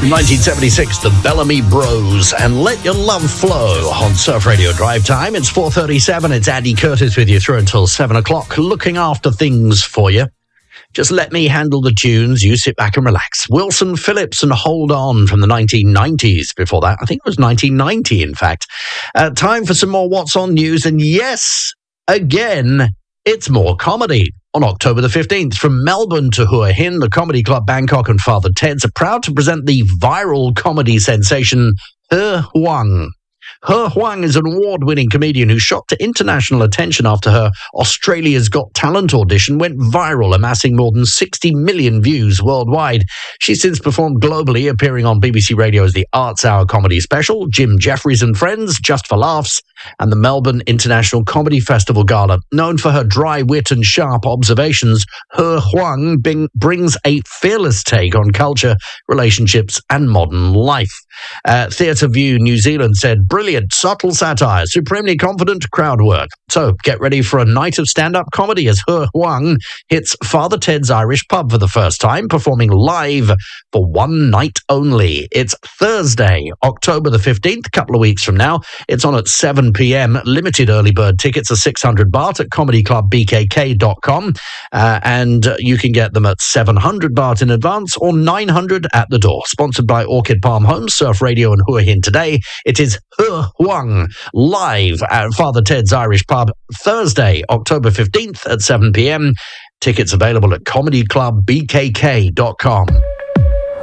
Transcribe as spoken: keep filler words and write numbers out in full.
nineteen seventy-six, the Bellamy Bros, and Let Your Love Flow on Surf Radio Drive Time. It's four thirty-seven. It's Andy Curtis with you through until seven o'clock, looking after things for you. Just let me handle the tunes. You sit back and relax. Wilson Phillips and Hold On from the nineteen nineties. Before that, I think it was nineteen ninety, in fact. Uh, time for some more What's On News. And yes, again, it's more comedy. On October the fifteenth, from Melbourne to Hua Hin, the Comedy Club Bangkok and Father Ted's are proud to present the viral comedy sensation He Huang. He Huang is an award-winning comedian who shot to international attention after her Australia's Got Talent audition went viral, amassing more than sixty million views worldwide. She's since performed globally, appearing on B B C Radio as the Arts Hour comedy special, Jim Jeffries and Friends, Just for Laughs, and the Melbourne International Comedy Festival Gala. Known for her dry wit and sharp observations, He Huang bing- brings a fearless take on culture, relationships, and modern life. Uh, Theatre View New Zealand said, brilliant, subtle satire, supremely confident crowd work. So get ready for a night of stand-up comedy as He Huang hits Father Ted's Irish Pub for the first time, performing live for one night only. It's Thursday, October the fifteenth, a couple of weeks from now. It's on at seven p.m. Limited early bird tickets are six hundred baht at comedy club b k k dot com, uh, and you can get them at seven hundred baht in advance or nine hundred at the door. Sponsored by Orchid Palm Homes, Surf Radio and Hua Hin today. It is He Huang live at Father Ted's Irish Pub Thursday, October fifteenth at seven p.m. Tickets available at comedy club b k k dot com.